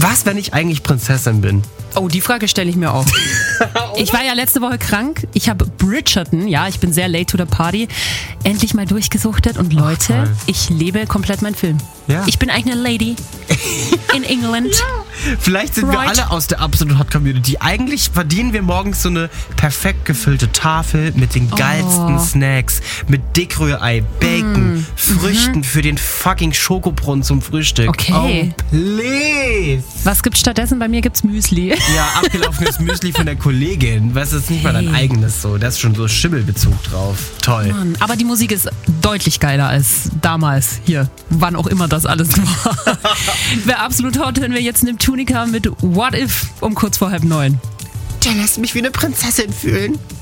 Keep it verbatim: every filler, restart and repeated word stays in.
Was, wenn ich eigentlich Prinzessin bin? Oh, die Frage stelle ich mir auch. Ich war ja letzte Woche krank. Ich habe Bridgerton, ja, ich bin sehr late to the party, endlich mal durchgesuchtet. Und Leute, Ach, ich lebe komplett meinen Film. Ja. Ich bin eigentlich eine Lady in England. Ja. Vielleicht sind Right. wir alle aus der Absolute Hot Community. Eigentlich verdienen wir morgens so eine perfekt gefüllte Tafel mit den geilsten Oh. Snacks, mit Dickrührei, Bacon, Mm. Früchten Mhm. für den fucking Schokobrunnen zum Frühstück. Okay. Oh, please. Was gibt's stattdessen? Bei mir gibt's Müsli. Ja, abgelaufenes Müsli von der Kollegin. Weißt du, das ist nicht mal dein Hey. eigenes so. Da ist schon so Schimmelbezug drauf. Toll. Mann, aber die Musik ist deutlich geiler als damals hier, wann auch immer das alles war. Wer absolut hot, hören wir jetzt Neptunica mit What If um kurz vor halb neun. Der lässt mich wie eine Prinzessin fühlen.